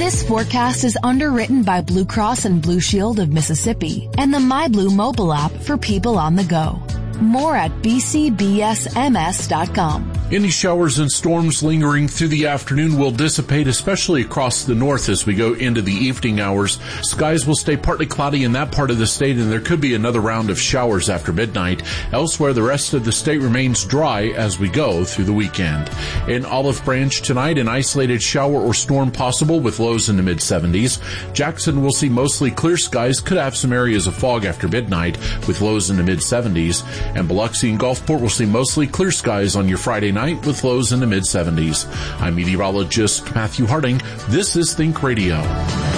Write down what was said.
This forecast is underwritten by Blue Cross and Blue Shield of Mississippi and the MyBlue mobile app for people on the go. More at bcbsms.com. Any showers and storms lingering through the afternoon will dissipate, especially across the north as we go into the evening hours. Skies will stay partly cloudy in that part of the state, and there could be another round of showers after midnight. Elsewhere, the rest of the state remains dry as we go through the weekend. In Olive Branch tonight, an isolated shower or storm possible with lows in the mid-70s. Jackson will see mostly clear skies, could have some areas of fog after midnight with lows in the mid-70s. And Biloxi and Gulfport will see mostly clear skies on your Friday night with lows in the mid-70s. I'm meteorologist Matthew Harding. This is Think Radio.